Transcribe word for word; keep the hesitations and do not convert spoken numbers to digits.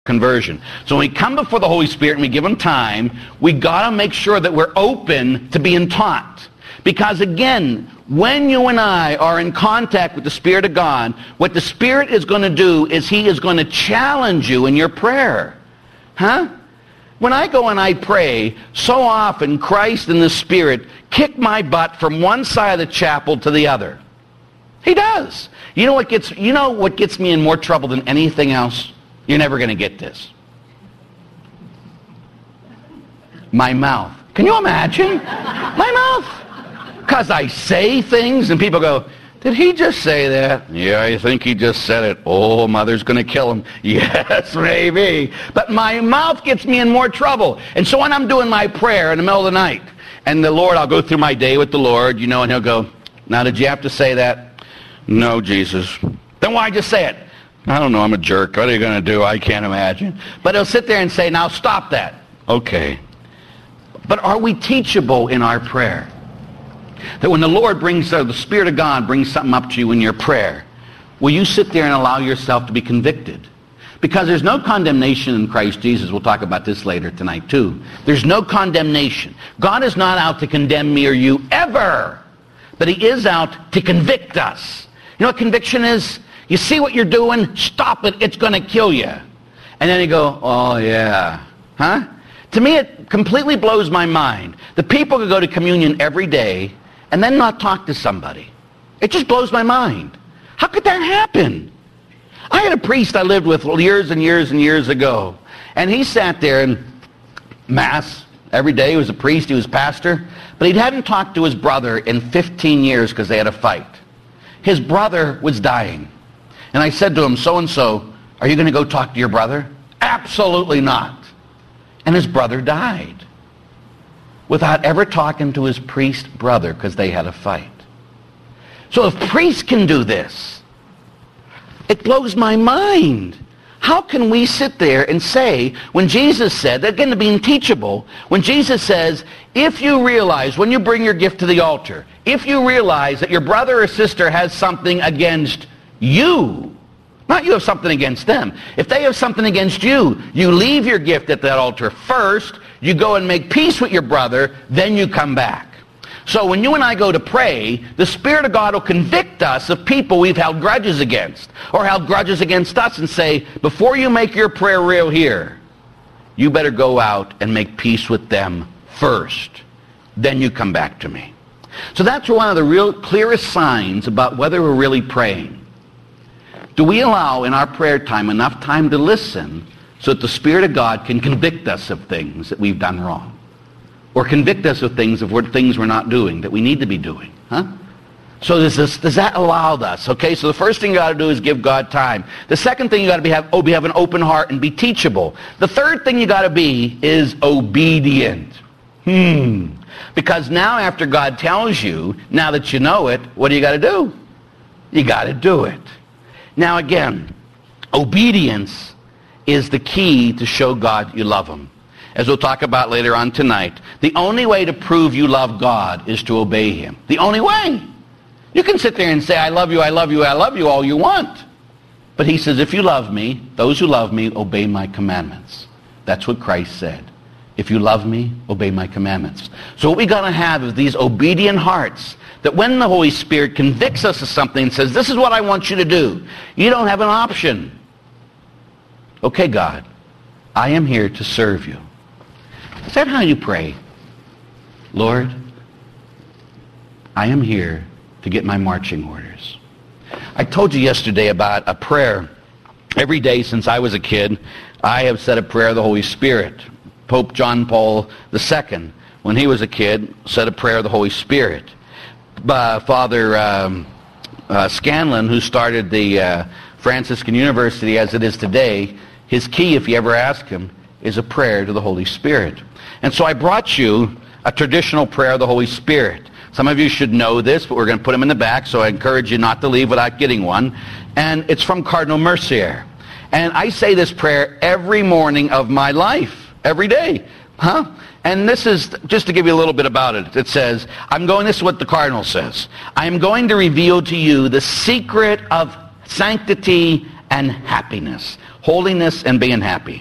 conversion. So when we come before the Holy Spirit and we give him time, we got to make sure that we're open to being taught. Because again, when you and I are in contact with the Spirit of God, what the Spirit is going to do is he is going to challenge you in your prayer. Huh? When I go and I pray, so often Christ and the Spirit kick my butt from one side of the chapel to the other. He does. You know what gets, you know what gets me in more trouble than anything else? You're never going to get this. My mouth. Can you imagine? My mouth. Because I say things and people go, did he just say that? Yeah, I think he just said it. Oh, mother's going to kill him. Yes, maybe. But my mouth gets me in more trouble. And so when I'm doing my prayer in the middle of the night, and the Lord, I'll go through my day with the Lord, you know, and he'll go, now did you have to say that? No, Jesus. Then why'd you say it? I don't know, I'm a jerk. What are you going to do? I can't imagine. But he'll sit there and say, now stop that. Okay. But are we teachable in our prayer? That when the Lord brings, uh, the Spirit of God brings something up to you in your prayer, will you sit there and allow yourself to be convicted? Because there's no condemnation in Christ Jesus. We'll talk about this later tonight too. There's no condemnation. God is not out to condemn me or you ever. But he is out to convict us. You know what conviction is? You see what you're doing, stop it, it's going to kill you. And then you go, oh yeah. Huh? To me, it completely blows my mind. The people could go to communion every day and then not talk to somebody. It just blows my mind. How could that happen? I had a priest I lived with years and years and years ago. And he sat there in Mass every day. He was a priest, he was pastor. But he hadn't talked to his brother in fifteen years because they had a fight. His brother was dying. And I said to him, so-and-so, are you going to go talk to your brother? Absolutely not. And his brother died without ever talking to his priest brother because they had a fight. So if priests can do this, it blows my mind. How can we sit there and say, when Jesus said, again, to being teachable, when Jesus says, if you realize, when you bring your gift to the altar, if you realize that your brother or sister has something against you, not you have something against them. If they have something against you, you leave your gift at that altar first, you go and make peace with your brother, then you come back. So when you and I go to pray, the Spirit of God will convict us of people we've held grudges against, or held grudges against us, and say, before you make your prayer real here, you better go out and make peace with them first. Then you come back to me. So that's one of the real clearest signs about whether we're really praying. Do we allow in our prayer time enough time to listen so that the Spirit of God can convict us of things that we've done wrong? Or convict us of things of what things we're not doing that we need to be doing? Huh? So does, this, does that allow us? Okay, so the first thing you got to do is give God time. The second thing you got to be have, oh, be have an open heart and be teachable. The third thing you got to be is obedient. Hmm. Because now after God tells you, now that you know it, what do you got to do? You got to do it. Now again, obedience is the key to show God you love him. As we'll talk about later on tonight, the only way to prove you love God is to obey him. The only way. You can sit there and say, I love you, I love you, I love you all you want. But he says, if you love me, those who love me, obey my commandments. That's what Christ said. If you love me, obey my commandments. So what we got to have is these obedient hearts, that when the Holy Spirit convicts us of something and says, this is what I want you to do, you don't have an option. Okay, God, I am here to serve you. Is that how you pray? Lord, I am here to get my marching orders. I told you yesterday about a prayer. Every day since I was a kid, I have said a prayer of the Holy Spirit. Pope John Paul the Second, when he was a kid, said a prayer of the Holy Spirit. Uh, Father um, uh, Scanlon, who started the uh, Franciscan University as it is today, his key, if you ever ask him, is a prayer to the Holy Spirit. And so I brought you a traditional prayer of the Holy Spirit. Some of you should know this, but we're going to put them in the back, so I encourage you not to leave without getting one. And it's from Cardinal Mercier. And I say this prayer every morning of my life, every day. Huh? And this is, just to give you a little bit about it, it says, I'm going, this is what the Cardinal says, I am going to reveal to you the secret of sanctity and happiness. holiness and being happy.